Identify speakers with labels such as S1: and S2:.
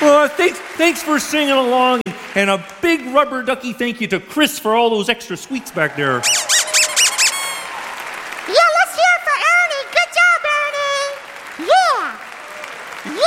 S1: Well, thanks for singing along, and a big rubber ducky thank you to Chris for all those extra sweets back there.